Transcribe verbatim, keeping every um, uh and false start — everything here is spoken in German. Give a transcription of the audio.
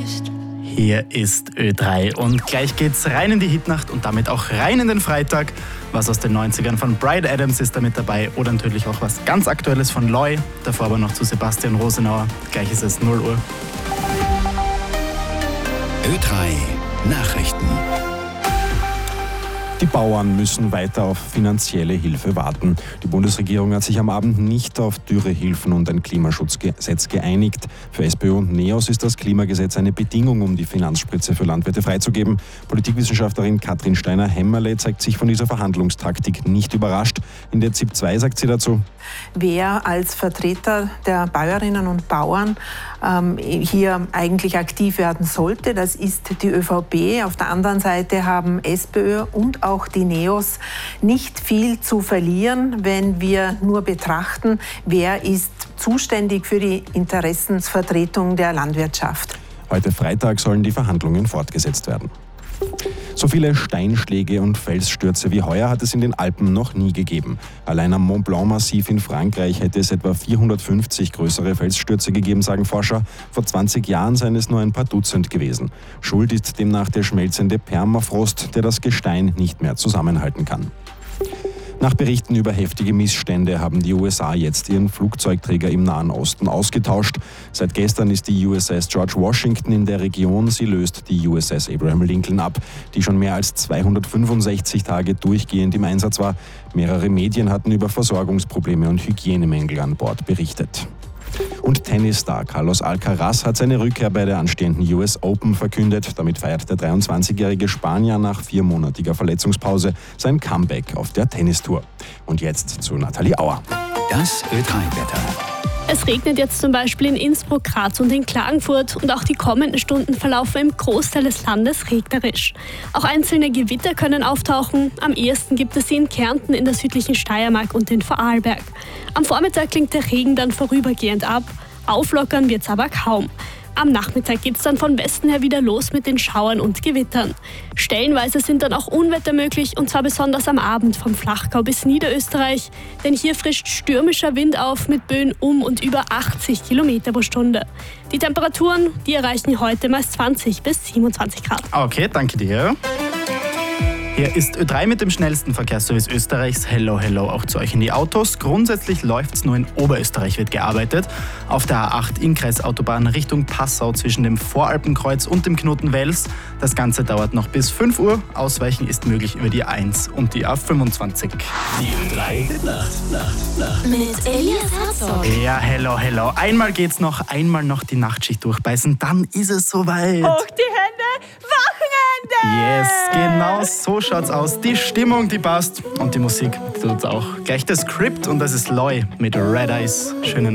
Hier ist Ö drei und gleich geht's rein in die Hitnacht und damit auch rein in den Freitag. Was aus den neunzigern von Bryan Adams ist da mit dabei oder natürlich auch was ganz Aktuelles von Loy. Davor aber noch zu Sebastian Rosenauer. Gleich ist es null Uhr. Ö drei Nachrichten. Die Bauern müssen weiter auf finanzielle Hilfe warten. Die Bundesregierung hat sich am Abend nicht auf Dürrehilfen und ein Klimaschutzgesetz geeinigt. Für SPÖ und NEOS ist das Klimagesetz eine Bedingung, um die Finanzspritze für Landwirte freizugeben. Politikwissenschaftlerin Katrin Steiner-Hämmerle zeigt sich von dieser Verhandlungstaktik nicht überrascht. In der ZIP zwei sagt sie dazu: Wer als Vertreter der Bäuerinnen und Bauern ähm, hier eigentlich aktiv werden sollte, das ist die ÖVP. Auf der anderen Seite haben SPÖ und auch die NEOS nicht viel zu verlieren, wenn wir nur betrachten, wer ist zuständig für die Interessensvertretung der Landwirtschaft. Heute Freitag sollen die Verhandlungen fortgesetzt werden. So viele Steinschläge und Felsstürze wie heuer hat es in den Alpen noch nie gegeben. Allein am Mont Blanc-Massiv in Frankreich hätte es etwa vierhundertfünfzig größere Felsstürze gegeben, sagen Forscher. Vor zwanzig Jahren seien es nur ein paar Dutzend gewesen. Schuld ist demnach der schmelzende Permafrost, der das Gestein nicht mehr zusammenhalten kann. Nach Berichten über heftige Missstände haben die U S A jetzt ihren Flugzeugträger im Nahen Osten ausgetauscht. Seit gestern ist die U S S George Washington in der Region. Sie löst die U S S Abraham Lincoln ab, die schon mehr als zweihundertfünfundsechzig Tage durchgehend im Einsatz war. Mehrere Medien hatten über Versorgungsprobleme und Hygienemängel an Bord berichtet. Und Tennisstar Carlos Alcaraz hat seine Rückkehr bei der anstehenden U S Open verkündet. Damit feiert der dreiundzwanzigjährige Spanier nach viermonatiger Verletzungspause sein Comeback auf der Tennistour. Und jetzt zu Nathalie Auer. Das Ö drei Wetter. Es regnet jetzt zum Beispiel in Innsbruck, Graz und in Klagenfurt und auch die kommenden Stunden verlaufen im Großteil des Landes regnerisch. Auch einzelne Gewitter können auftauchen. Am ehesten gibt es sie in Kärnten, in der südlichen Steiermark und in Vorarlberg. Am Vormittag klingt der Regen dann vorübergehend ab. Auflockern wird es aber kaum. Am Nachmittag geht es dann von Westen her wieder los mit den Schauern und Gewittern. Stellenweise sind dann auch Unwetter möglich, und zwar besonders am Abend vom Flachgau bis Niederösterreich. Denn hier frischt stürmischer Wind auf mit Böen um und über achtzig Kilometer pro Stunde. Die Temperaturen, die erreichen heute meist zwanzig bis siebenundzwanzig Grad. Okay, danke dir. Hier ist Ö drei mit dem schnellsten Verkehrsservice Österreichs. Hello, hello auch zu euch in die Autos. Grundsätzlich läuft's, nur in Oberösterreich wird gearbeitet. Auf der A acht Innkreisautobahn Richtung Passau zwischen dem Voralpenkreuz und dem Knoten Wels. Das Ganze dauert noch bis fünf Uhr. Ausweichen ist möglich über die A eins und die A fünfundzwanzig. Die Ö drei Nacht, Nacht, Nacht. Mit Elias Herzog. Ja, hello, hello. Einmal geht's noch, einmal noch die Nachtschicht durchbeißen, dann ist es soweit. Hoch die Hände, Wochenende! Yes, genau so schaut's aus. Die Stimmung, die passt und die Musik, die tut's auch. Gleich das Skript und das ist Loy mit Red Eyes. Schönen